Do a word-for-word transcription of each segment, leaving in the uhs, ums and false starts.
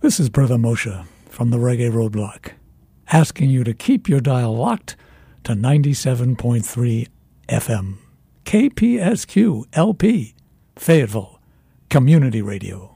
This is Brother Moshe from the Reggae Roadblock, asking you to keep your dial locked to ninety-seven point three F M. K P S Q L P, Fayetteville, Community Radio.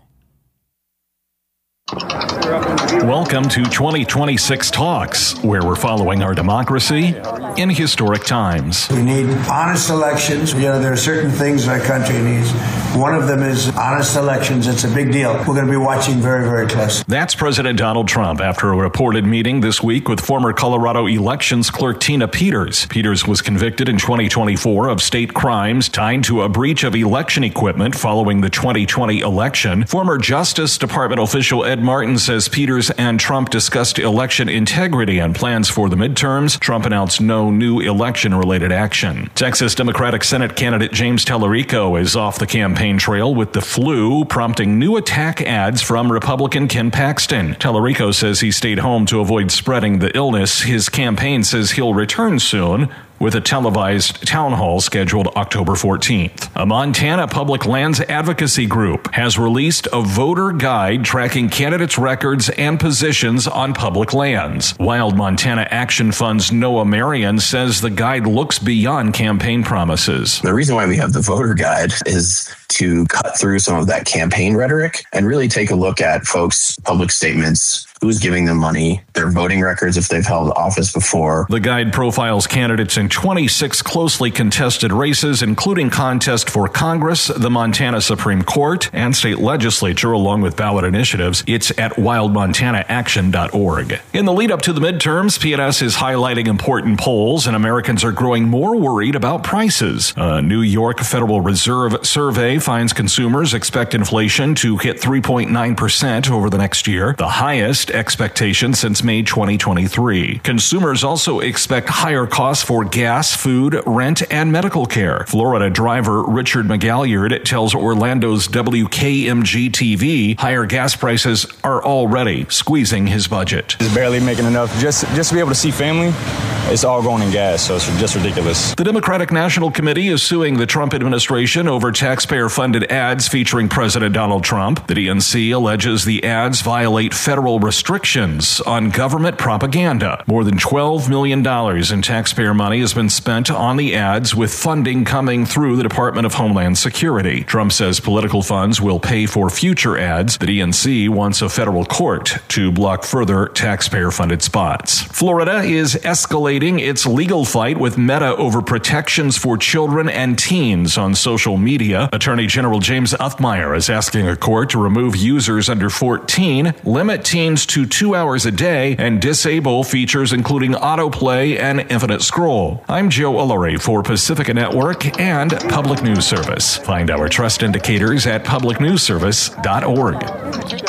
Welcome to twenty twenty-six Talks, where we're following our democracy in historic times. We need honest elections. You know, there are certain things our country needs. One of them is honest elections. It's a big deal. We're going to be watching very, very close. That's President Donald Trump after a reported meeting this week with former Colorado elections clerk Tina Peters. Peters was convicted in twenty twenty-four of state crimes tied to a breach of election equipment following the twenty twenty election. Former Justice Department official Ed Martin says Peters and Trump discussed election integrity and plans for the midterms. Trump announced no new election-related action. Texas Democratic Senate candidate James Tallarico is off the campaign trail with the flu, prompting new attack ads from Republican Ken Paxton. Tallarico says he stayed home to avoid spreading the illness. His campaign says he'll return soon, with a televised town hall scheduled October fourteenth. A Montana public lands advocacy group has released a voter guide tracking candidates' records and positions on public lands. Wild Montana Action Fund's Noah Marion says the guide looks beyond campaign promises. The reason why we have the voter guide is to cut through some of that campaign rhetoric and really take a look at folks' public statements, who's giving them money, their voting records if they've held office before. The guide profiles candidates in twenty-six closely contested races, including contest for Congress, the Montana Supreme Court, and state legislature, along with ballot initiatives. It's at wild montana action dot org. In the lead up to the midterms, P N S is highlighting important polls, and Americans are growing more worried about prices. A New York Federal Reserve survey finds consumers expect inflation to hit three point nine percent over the next year, the highest expectation since May twenty twenty-three. Consumers also expect higher costs for gas, food, rent, and medical care. Florida driver Richard McGalliard tells Orlando's W K M G T V higher gas prices are already squeezing his budget. It's barely making enough. Just, just to be able to see family, it's all going in gas, so it's just ridiculous. The Democratic National Committee is suing the Trump administration over taxpayer-funded ads featuring President Donald Trump. The D N C alleges the ads violate federal restrictions on government propaganda. More than twelve million dollars in taxpayer money has been spent on the ads, with funding coming through the Department of Homeland Security. Trump says political funds will pay for future ads. The D N C wants a federal court to block further taxpayer-funded spots. Florida is escalating its legal fight with Meta over protections for children and teens on social media. Attorney General James Uthmeier is asking a court to remove users under fourteen, limit teens to two hours a day, and disable features including autoplay and infinite scroll. I'm Joe Ullery for Pacifica Network and Public News Service. Find our trust indicators at public news service dot org.